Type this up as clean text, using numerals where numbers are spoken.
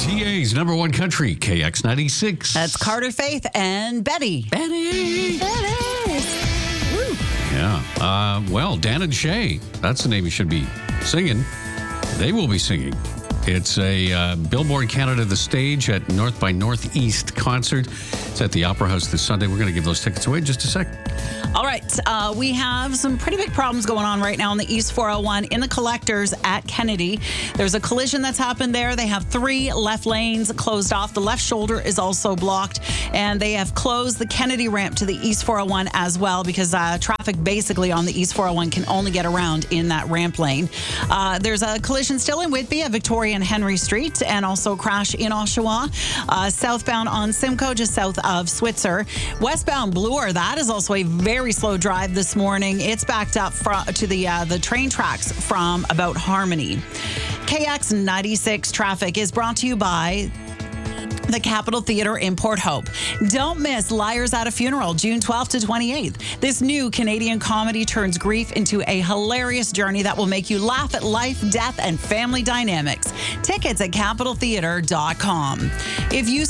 GTA's number one country, KX96. That's Carter Faith and Betty. Betty. Woo. Yeah. Well, Dan and Shay, that's the name you should be singing. They will be singing. It's a Billboard Canada The Stage at North by Northeast concert. It's at the Opera House this Sunday. We're going to give those tickets away in just a sec. All right. We have some pretty big problems going on right now on the East 401 in the collectors at Kennedy. There's a collision that's happened there. They have 3 left lanes closed off. The left shoulder is also blocked. And they have closed the Kennedy ramp to the East 401 as well because traffic basically on the East 401 can only get around in that ramp lane. There's a collision still in Whitby at Victoria and Henry Street, and also a crash in Oshawa. Southbound on Simcoe, just south of Switzer. Westbound Bloor, that is also a very slow drive this morning. It's backed up to the train tracks from about Harmony. KX96 traffic is brought to you by the Capitol Theatre in Port Hope. Don't miss Liars at a Funeral, June 12th to 28th. This new Canadian comedy turns grief into a hilarious journey that will make you laugh at life, death, and family dynamics. Tickets at capitaltheatre.com. If you